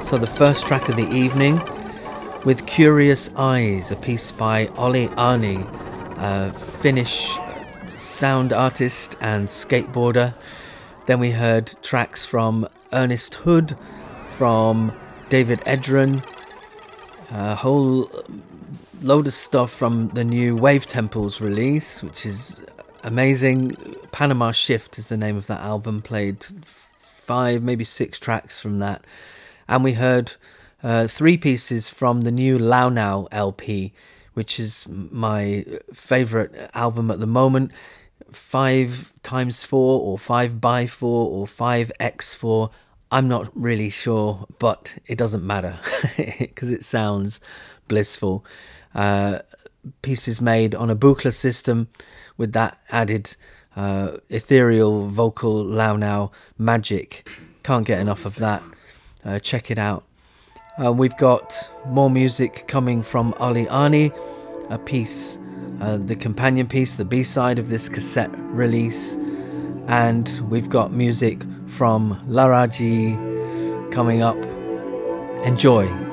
So the first track of the evening with Curious Eyes, a piece by Olli Arni, a Finnish sound artist and skateboarder. Then we heard tracks from Ernest Hood, from David Edron, a whole load of stuff from the new Wave Temples release, which is amazing. Panama Shift is the name of that album. Played 5, maybe 6 tracks from that. And we heard 3 pieces from the new Lau Now LP, which is my favourite album at the moment. 5x4 or 5x4 or 5x4. I'm not really sure, but it doesn't matter because it sounds blissful. Pieces made on a Buchla system with that added ethereal vocal Lau Now magic. Can't get enough of that. Check it out. We've got more music coming from Olli Arni, a piece, the companion piece, the B-side of this cassette release. And we've got music from Laraji coming up. Enjoy.